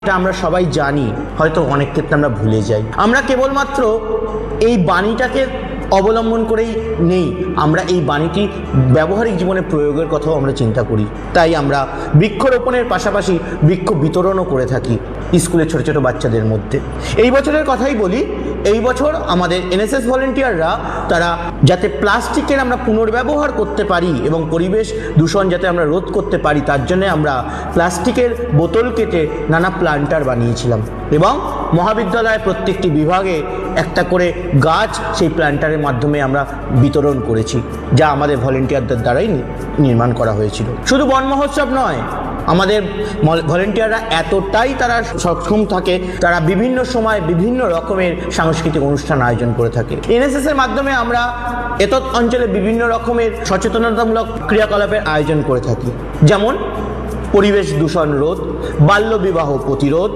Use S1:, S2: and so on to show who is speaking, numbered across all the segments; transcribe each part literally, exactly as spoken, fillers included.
S1: এটা আমরা সবাই জানি, হয়তো অনেক ক্ষেত্রে আমরা ভুলে যাই। আমরা কেবলমাত্র এই বাণীটাকে অবলম্বন করেই নেই, আমরা এই বাণীটি ব্যবহারিক জীবনে প্রয়োগের কথাও আমরা চিন্তা করি। তাই আমরা বৃক্ষরোপণের পাশাপাশি বৃক্ষ বিতরণও করে থাকি স্কুলের ছোটো ছোটো বাচ্চাদের মধ্যে। এই বছরের কথাই বলি, এই বছর আমাদের এনএসএস ভলেন্টিয়াররা তারা যাতে প্লাস্টিকের আমরা পুনর্ব্যবহার করতে পারি এবং পরিবেশ দূষণ যাতে আমরা রোধ করতে পারি, তার জন্য আমরা প্লাস্টিকের বোতল কেটে নানা প্লান্টার বানিয়েছিলাম এবং মহাবিদ্যালয়ের প্রত্যেকটি বিভাগে একটা করে গাছ সেই প্ল্যান্টারের মাধ্যমে আমরা বিতরণ করেছি, যা আমাদের ভলেন্টিয়ারদের দ্বারাই নির্মাণ করা হয়েছিল। শুধু বন মহোৎসব নয়, আমাদের ভলেন্টিয়াররা এতটাই তারা সক্ষম থাকে, তারা বিভিন্ন সময় বিভিন্ন রকমের সাংস্কৃতিক অনুষ্ঠান আয়োজন করে থাকে। এনএসএস এর মাধ্যমে আমরা এতৎ অঞ্চলে বিভিন্ন রকমের সচেতনতামূলক ক্রিয়াকলাপের আয়োজন করে থাকি, যেমন পরিবেশ দূষণ রোধ, বাল্যবিবাহ প্রতিরোধ,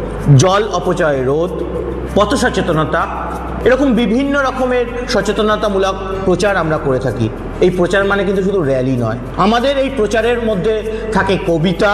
S1: জল অপচয় রোধ, পথ সচেতনতা, এরকম বিভিন্ন রকমের সচেতনতামূলক প্রচার আমরা করে থাকি। এই প্রচার মানে কিন্তু শুধু র্যালি নয়, আমাদের এই প্রচারের মধ্যে থাকে কবিতা,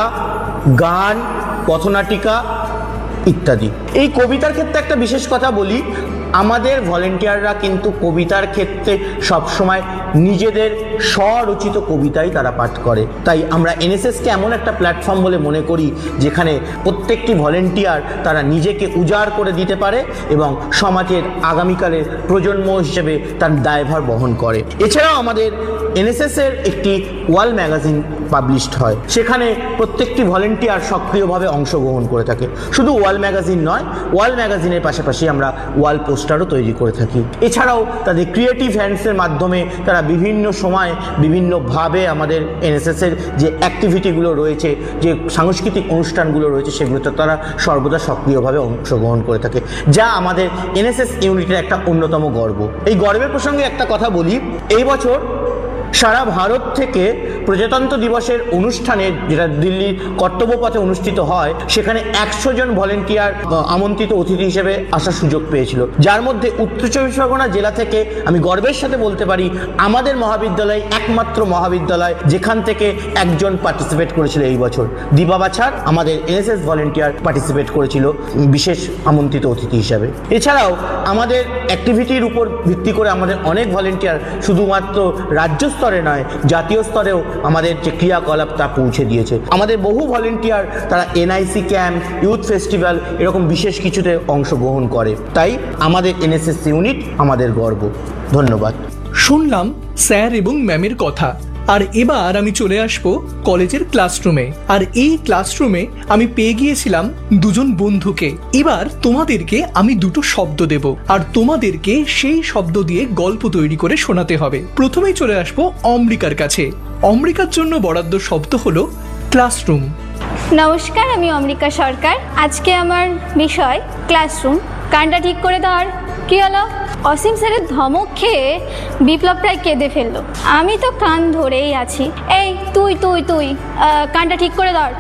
S1: গান, পথনাটিকা ইত্যাদি। এই কবিতার ক্ষেত্রে একটা বিশেষ কথা বলি, আমাদের ভলেন্টিয়াররা কিন্তু কবিতার ক্ষেত্রে সবসময় নিজেদের স্বরচিত কবিতাই তারা পাঠ করে। তাই আমরা এনএসএসকে এমন একটা প্ল্যাটফর্ম বলে মনে করি যেখানে প্রত্যেকটি ভলেন্টিয়ার তারা নিজেকে উজাড় করে দিতে পারে এবং সমাজের আগামীকালের প্রজন্ম হিসেবে তার দায়ভার বহন করে। এছাড়াও আমাদের এনএসএসের একটি ওয়াল ম্যাগাজিন পাবলিশড হয়, সেখানে প্রত্যেকটি ভলেন্টিয়ার সক্রিয়ভাবে অংশগ্রহণ করে থাকে। শুধু ওয়াল ম্যাগাজিন নয়, ওয়াল ম্যাগাজিনের পাশাপাশি আমরা ওয়াল পোস্টারও তৈরি করে থাকি। এছাড়াও তাদের ক্রিয়েটিভ হ্যান্ডসের মাধ্যমে তারা বিভিন্ন সময় বিভিন্নভাবে আমাদের এনএসএসের যে অ্যাক্টিভিটিগুলো রয়েছে, যে সাংস্কৃতিক অনুষ্ঠানগুলো রয়েছে, সেগুলোতে তারা সর্বদা সক্রিয়ভাবে অংশগ্রহণ করে থাকে, যা আমাদের এনএসএস ইউনিটের একটা অন্যতম গর্ব। এই গর্বের প্রসঙ্গে একটা কথা বলি, এই বছর সারা ভারত থেকে প্রজাতন্ত্র দিবসের অনুষ্ঠানে, যেটা দিল্লির কর্তব্যপথে অনুষ্ঠিত হয়, সেখানে একশো জন ভলেন্টিয়ার আমন্ত্রিত অতিথি হিসেবে আসার সুযোগ পেয়েছিল, যার মধ্যে উত্তর চব্বিশ পরগনা জেলা থেকে আমি গর্বের সাথে বলতে পারি আমাদের মহাবিদ্যালয় একমাত্র মহাবিদ্যালয় যেখান থেকে একজন পার্টিসিপেট করেছিল এই বছর। দিবা বাছার আমাদের এনএসএস ভলেন্টিয়ার পার্টিসিপেট করেছিল বিশেষ আমন্ত্রিত অতিথি হিসাবে। এছাড়াও আমাদের অ্যাক্টিভিটির উপর ভিত্তি করে আমাদের অনেক ভলেন্টিয়ার শুধুমাত্র রাজ্য স্তরে নয়, জাতীয় স্তরেও আমাদের যে ক্রিয়াকলাপ তা পৌঁছে দিয়েছে। আমাদের বহু ভলেন্টিয়ার তারা এনআইসি ক্যাম্প, ইউথ ফেস্টিভ্যাল এরকম বিশেষ কিছুতে অংশগ্রহণ করে। তাই আমাদের এনএসএস ইউনিট আমাদের গর্ব। ধন্যবাদ।
S2: শুনলাম স্যার এবং ম্যামের কথা, আর এবার আমি চলে আসব কলেজের ক্লাসরুমে। আর এই ক্লাসরুমে আমি পেয়ে গিয়েছিলাম দুজন বন্ধুকে। এবার তোমাদেরকে আমি দুটো শব্দ দেব, আর তোমাদেরকে সেই শব্দ দিয়ে গল্প তৈরি করে শোনাতে হবে। প্রথমেই চলে আসব অমৃকার কাছে। অমৃকার জন্য বরাদ্দ শব্দ হলো ক্লাসরুম।
S3: নমস্কার, আমি অমৃকা সরকার। আজকে আমার বিষয় ক্লাসরুম। কানটা ঠিক করে ধর। কি হলো? অসীম স্যারের ধমক খেয়ে বিপ্লব প্রায় কেঁদে ফেললো। আমি তো কান ধরেই আছি। এই তুই তুই তুই কানটা ঠিক করে ধর।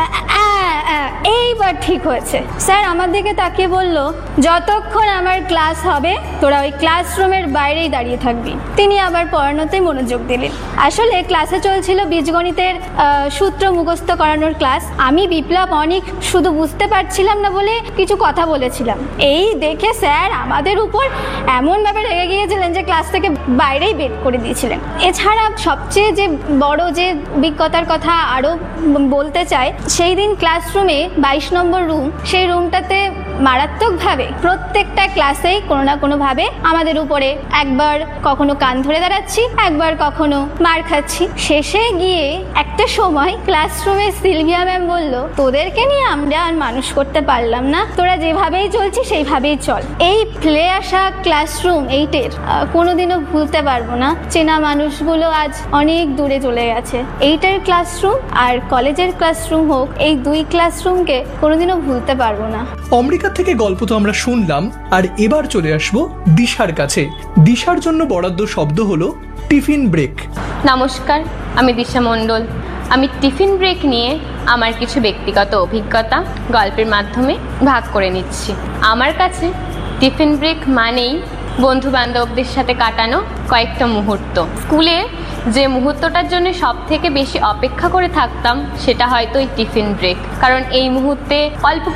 S3: এইবার ঠিক হয়েছে। স্যার আমার দিকে তাকিয়ে বলল, যতক্ষণ আমার ক্লাস হবে তোরা ওই ক্লাসরুমের বাইরেই দাঁড়িয়ে থাকবি। তিনি আবার পড়ানোতেই মনোযোগ দিলেন। আসলে ক্লাসে চলছিল বীজগণিতের সূত্র মুখস্থ করানোর ক্লাস। আমি বিপ্লব অনেক শুধু বুঝতে পারছিলাম না বলে কিছু কথা বলেছিলাম। এই দেখে স্যার আমাদের উপর এমনভাবে রেগে গিয়েছিলেন যে ক্লাস থেকে বাইরেই বের করে দিয়েছিলেন। এছাড়া সবচেয়ে যে বড় যে অভিজ্ঞতার কথা আরও বলতে চাই, সেই দিন ক্লাসরুমে বাইশ নম্বর রুম, সেই রুমটাতে মারাত্মকভাবে প্রত্যেকটা ক্লাসেই কোনো না কোনোভাবে আমাদের উপরে একবার কখনো কান ধরে দাঁড়াচ্ছি, একবার কখনো মার খাচ্ছি। শেষে গিয়ে একটা সময় ক্লাসরুমে সিলভিয়া ম্যাম বলল, তোদেরকে নিয়ে আমরা আর মানুষ করতে পারলাম না, তোরা যেভাবেই চলছি সেইভাবেই চল। এই ফেলে আসা ক্লাসরুম এইটের কোনোদিনও ভুলতে পারবো না। চেনা মানুষগুলো আজ অনেক দূরে চলে গেছে। এইটের ক্লাসরুম আর কলেজের ক্লাসরুম হোক, এই দুই ক্লাসরুমকে কোনোদিনও ভুলতে পারবো না।
S2: অমৃকার থেকে গল্প তো আমরা শুনলাম, আর এবার চলে আসবো দিশার কাছে। দিশার জন্য বরাদ্দ শব্দ হলো টিফিন ব্রেক।
S4: নমস্কার, আমি দিশা মণ্ডল। আমি টিফিন ব্রেক নিয়ে আমার কিছু ব্যক্তিগত অভিজ্ঞতা গল্পের মাধ্যমে ভাগ করে নিচ্ছি। আমার কাছে টিফিন ব্রেক মানেই বন্ধু বান্ধবদের সাথে কাটানো কয়েকটা মুহূর্ত। স্কুলে যে মুহূর্তটার জন্য সব থেকে বেশি অপেক্ষা করে থাকতাম সেটা হয়তো ওই টিফিন ব্রেক, কারণ এই মুহূর্তে অল্প